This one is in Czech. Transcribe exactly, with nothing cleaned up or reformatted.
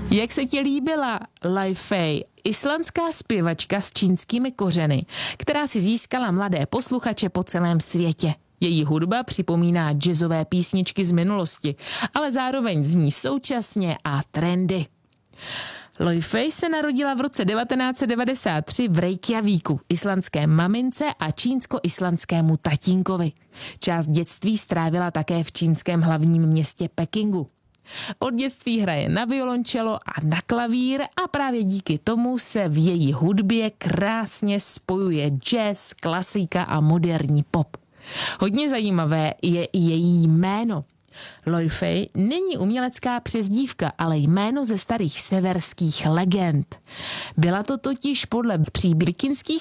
Jak se ti líbila Li Fei, islandská zpěvačka s čínskými kořeny, která si získala mladé posluchače po celém světě? Její hudba připomíná jazzové písničky z minulosti, ale zároveň zní současně a trendy. Li Fei se narodila v roce devatenáct set devadesát tři v Reykjavíku, islandské mamince a čínsko-islandskému tatínkovi. Část dětství strávila také v čínském hlavním městě Pekingu. Od dětství hraje na violončelo a na klavír a právě díky tomu se v její hudbě krásně spojuje jazz, klasika a moderní pop. Hodně zajímavé je i její jméno. Li Fei není umělecká přezdívka, ale jméno ze starých severských legend. Byla to totiž podle příběhů vikingských